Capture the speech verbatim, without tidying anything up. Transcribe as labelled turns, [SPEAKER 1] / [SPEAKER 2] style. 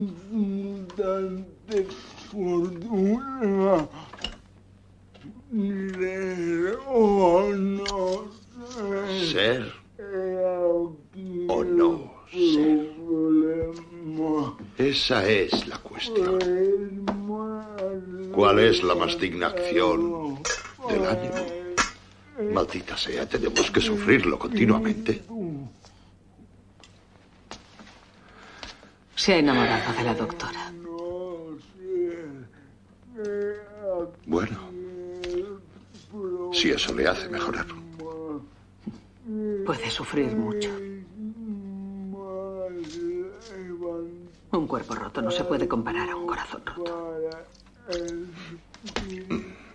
[SPEAKER 1] abundante fortuna de honor.
[SPEAKER 2] Ser o no ser. Esa es la cuestión. ¿Cuál es la más digna acción del ánimo? Maldita sea, tenemos que sufrirlo continuamente.
[SPEAKER 3] Se ha enamorado de la doctora.
[SPEAKER 2] Bueno, si eso le hace mejorar.
[SPEAKER 3] Puede sufrir mucho. Un cuerpo roto no se puede comparar a un corazón roto.